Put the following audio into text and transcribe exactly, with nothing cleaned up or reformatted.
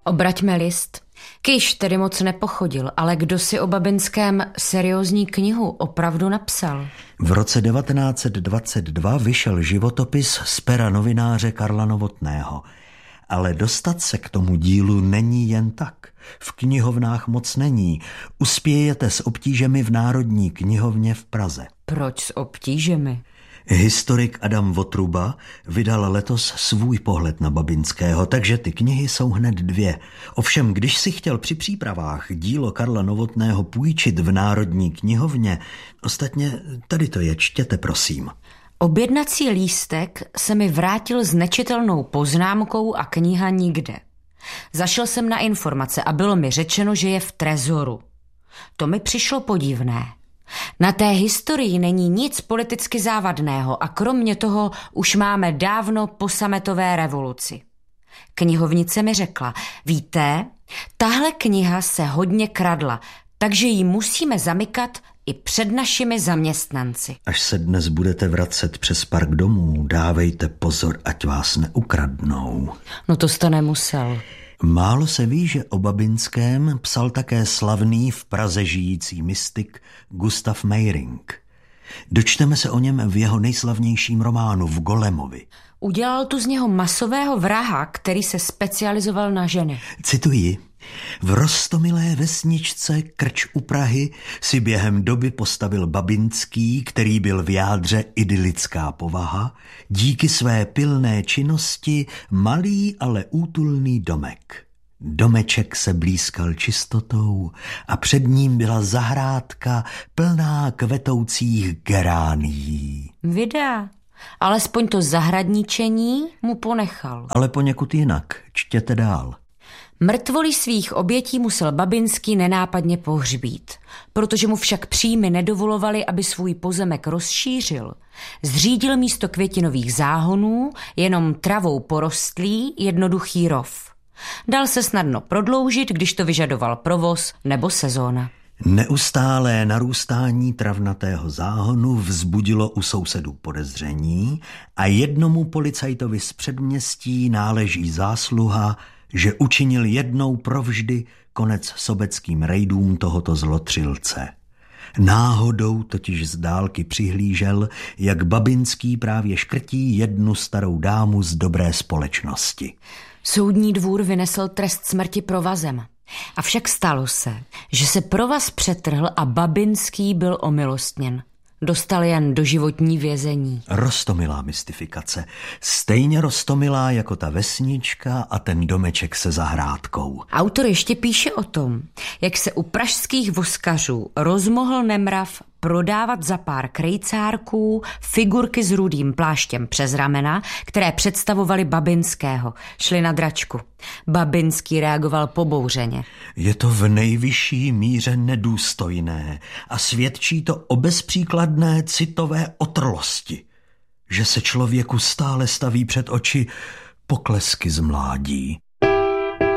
Obraťme list. Kyš tedy moc nepochodil, ale kdo si o Babinském seriózní knihu opravdu napsal? V roce devatenáct set dvacet dva vyšel životopis z pera novináře Karla Novotného. Ale dostat se k tomu dílu není jen tak. V knihovnách moc není. Uspějete s obtížemi v Národní knihovně v Praze. Proč s obtížemi? Historik Adam Votruba vydal letos svůj pohled na Babinského, takže ty knihy jsou hned dvě. Ovšem, když si chtěl při přípravách dílo Karla Novotného půjčit v Národní knihovně, ostatně tady to je, čtěte prosím. Objednací lístek se mi vrátil s nečitelnou poznámkou a kniha nikde. Zašel jsem na informace a bylo mi řečeno, že je v trezoru. To mi přišlo podivné. Na té historii není nic politicky závadného a kromě toho už máme dávno po sametové revoluci. Knihovnice mi řekla, víte, tahle kniha se hodně kradla, takže ji musíme zamykat i před našimi zaměstnanci. Až se dnes budete vracet přes park domů, dávejte pozor, ať vás neukradnou. No to jste nemusel. Málo se ví, že o Babinském psal také slavný v Praze žijící mystik Gustav Meiring. Dočteme se o něm v jeho nejslavnějším románu V Golemovi. Udělal tu z něho masového vraha, který se specializoval na ženy. Cituji. V roztomilé vesničce Krč u Prahy si během doby postavil Babinský, který byl v jádře idylická povaha, díky své pilné činnosti malý, ale útulný domek. Domeček se blýskal čistotou a před ním byla zahrádka plná kvetoucích geránií. Vida, alespoň to zahradničení mu ponechal. Ale poněkud jinak, čtěte dál. Mrtvoly svých obětí musel Babinský nenápadně pohřbít, protože mu však příjmy nedovolovali, aby svůj pozemek rozšířil. Zřídil místo květinových záhonů jenom travou porostlý jednoduchý rov. Dal se snadno prodloužit, když to vyžadoval provoz nebo sezóna. Neustálé narůstání travnatého záhonu vzbudilo u sousedů podezření a jednomu policajtovi z předměstí náleží zásluha, že učinil jednou provždy konec sobeckým rejdům tohoto zlotřilce. Náhodou totiž z dálky přihlížel, jak Babinský právě škrtí jednu starou dámu z dobré společnosti. Soudní dvůr vynesl trest smrti provazem. Avšak stalo se, že se provaz přetrhl a Babinský byl omilostněn. Dostal jen doživotní vězení. Roztomilá mystifikace. Stejně roztomilá jako ta vesnička a ten domeček se zahrádkou. Autor ještě píše o tom, jak se u pražských voskařů rozmohl nemrav prodávat za pár krejcárků figurky s rudým pláštěm přes ramena, které představovaly Babinského. Šli na dračku. Babinský reagoval pobouřeně. Je to v nejvyšší míře nedůstojné a svědčí to o bezpříkladné citové otrlosti, že se člověku stále staví před oči poklesky z mládí.